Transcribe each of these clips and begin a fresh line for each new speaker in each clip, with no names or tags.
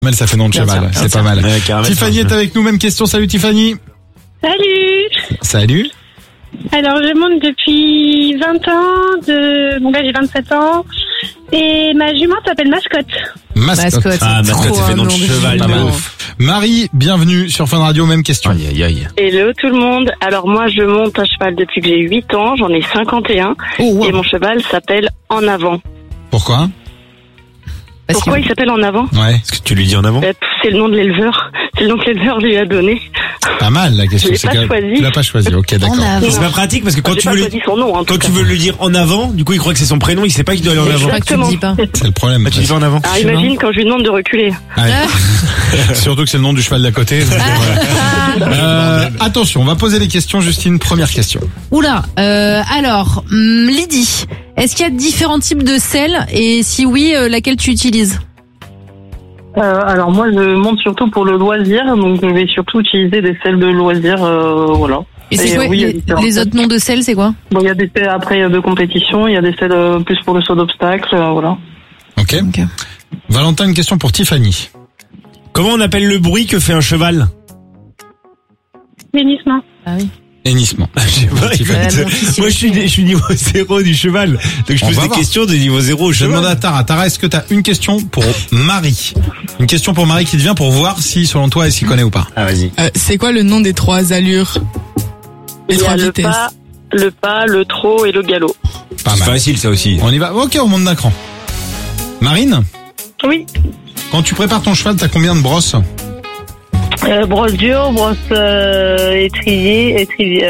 Mais ça fait nom de
Bien
cheval,
sûr,
c'est pas mal.
Caramel,
Tiffany est avec nous, même question. Salut Tiffany.
Salut.
Salut.
Alors, je monte depuis 20 ans. Bon, là, j'ai 27 ans. Et ma jument s'appelle Mascotte.
Mascotte.
Ah, Mascotte, ça fait nom de cheval.
Pas mal. Marie, bienvenue sur Fun Radio, même question.
Aïe, aïe, aïe.
Hello tout le monde. Alors moi je monte un cheval depuis que j'ai 8 ans, j'en ai 51 et mon cheval s'appelle En Avant.
Pourquoi?
Pourquoi il s'appelle En Avant?
Ouais.
Est-ce que tu lui dis en avant?
C'est le nom de l'éleveur. C'est le nom que l'éleveur lui a donné.
Pas mal la question.
Je l'ai pas choisi.
Tu l'as pas choisi. Ok, d'accord.
C'est pas pratique parce que quand
J'ai
tu
pas
veux
choisi son nom, en tout
quand
cas.
tu veux lui dire en avant, du coup il croit que c'est son prénom, il sait pas qu'il doit aller en avant.
Je crois que tu le dis pas.
C'est le problème.
Tu dis pas en avant.
Alors imagine quand je lui demande de reculer.
Ouais. Surtout que c'est le nom du cheval d'à côté. Donc, voilà. Attention, on va poser les questions. Justine, première question.
Oula, alors, Lydie, est-ce qu'il y a différents types de sel et si oui, laquelle tu utilises?
Alors moi je monte surtout pour le loisir, donc je vais surtout utiliser des selles de loisir, voilà.
Et c'est quoi
oui, il y a différents
les
selles.
autres noms de sel, c'est quoi?
Bon, il y a des selles après de compétition, il y a des selles plus pour le saut d'obstacle, voilà.
Ok. Valentin, une question pour Tiffany.
Comment on appelle le bruit que fait un cheval?
Bénissement.
Ah oui.
Hennissement.
Je sais pas,
Tiffany.
écoute, moi je suis niveau 0 du cheval, donc je
On
pose
va
des
voir.
questions de niveau 0 au
Je
cheval.
demande à Tara. Tara, est-ce que tu as une question pour Marie? Une question pour Marie qui te vient pour voir si, selon toi, elle s'y connaît ou pas.
Ah vas-y.
C'est quoi le nom des 3 allures? Les
Il y
3
a le
vitesses.
pas, le trot et le galop.
Pas
C'est
mal.
facile ça aussi.
On y va. Ok, on monte d'un cran. Marine,
Oui.
quand tu prépares ton cheval, t'as combien de brosses?
Brosse dure, brosse étrier,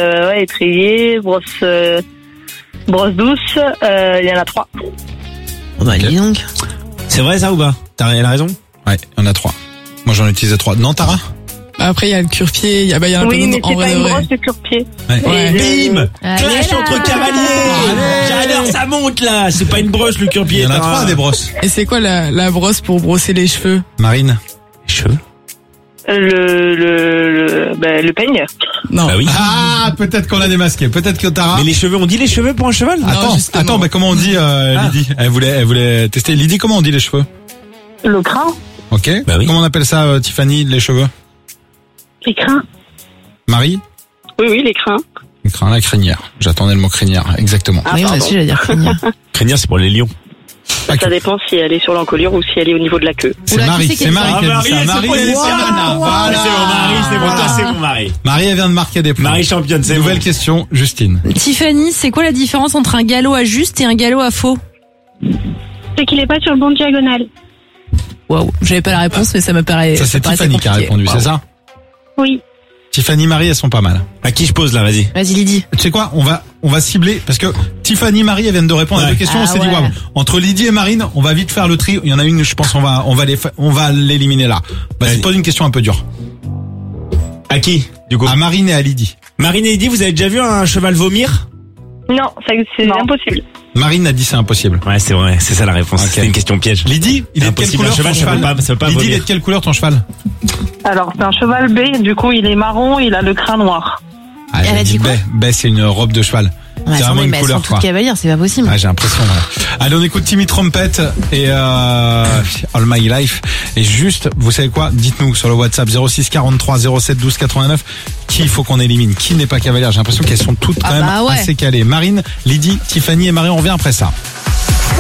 brosse douce, il y en a 3.
Oh bah, dis donc.
C'est vrai ça ou pas? Elle a raison?
Ouais, il y en a 3. Moi, j'en utilisais 3. Non, Tara?
Après, il y a le cure-pied, il y en a plein
Oui, mais
d'autres en
c'est
vrai
pas
de
une
vrai.
brosse de cure-pied.
Ouais.
Bim!
Allez
Clash
là.
entre cavaliers! J'adore, ça monte là! C'est pas une broche le
Il
cure-pied.
y en a
Tara.
3 des brosses.
Et c'est quoi la brosse pour brosser les cheveux?
Marine?
Cheveux?
Le peigne.
Non.
Bah oui.
Ah, peut-être qu'on l'a démasqué. Peut-être que Tara...
Mais les cheveux, on dit les cheveux pour un cheval?
Attends, mais comment on dit, Lydie? Elle voulait tester. Lydie, comment on dit les cheveux?
Le crin.
Ok.
Bah oui.
Comment on appelle ça, Tiffany, les cheveux?
Les crins.
Marie?
Oui, les crins.
Le crin, la crinière. J'attendais le mot crinière. Exactement.
Ah,
Oui, moi
pardon.
aussi, j'allais dire crinière.
Crinière, c'est pour les lions.
Pas que-
Ça dépend si elle est sur l'encolure ou si elle est au niveau de la queue.
C'est
Oula,
Marie,
qui c'est
c'est
qui
Marie qui a dit ça. Marie, elle est sémana. Voilà.
C'est bon, Marie, c'est bon, toi, c'est bon, Marie.
Marie, elle vient de marquer des points.
Marie championne, c'est
Nouvelle
bon.
question, Justine.
Tiffany, c'est quoi la différence entre un galop à juste et un galop à faux?
C'est qu'il est pas sur le bon diagonale.
Waouh, j'avais pas la réponse, mais ça me paraît.
Ça, c'est
paraissait
Tiffany qui a
compliqué.
répondu, c'est ça?
Oui.
Tiffany, Marie, elles sont pas mal.
À qui je pose là, vas-y.
Vas-y, Lydie.
Tu sais quoi? On va cibler, parce que Tiffany, Marie, elles viennent de répondre à
Ouais.
deux questions.
Ah
On s'est dit,
ouais.
waouh. Entre Lydie et Marine, on va vite faire le tri. Il y en a une, je pense, on va l'éliminer là. Vas-y,
Vas-y.
pose une question un peu dure.
À qui, du coup?
À Marine et à Lydie.
Marine et Lydie, vous avez déjà vu un cheval vomir?
Non, c'est impossible.
Marine a dit c'est impossible.
Ouais, c'est vrai, c'est ça la réponse.
Ok.
C'était une question piège.
Lydie, il est de quelle
Impossible,
couleur
un cheval,
ton
ça peut
cheval?
pas- ça peut pas
Lydie, il
vomir.
est de quelle couleur ton cheval?
Alors c'est un cheval B, du coup il est marron, il a le crin noir.
Ah,
Elle a dit quoi?
Baie, c'est une robe de cheval.
Ouais,
C'est vraiment
attendez,
une
mais elles
couleur,
sont
quoi.
toutes cavalières, c'est pas possible.
Ah, j'ai l'impression. Ouais. Allez, on écoute Timmy Trumpet et All My Life. Et juste, vous savez quoi? Dites-nous sur le WhatsApp 06 43 07 12 89 qui il faut qu'on élimine, qui n'est pas cavalière. J'ai l'impression qu'elles sont toutes quand
Ah
même
bah ouais.
assez calées. Marine, Lydie, Tiffany et Marie, on revient après ça.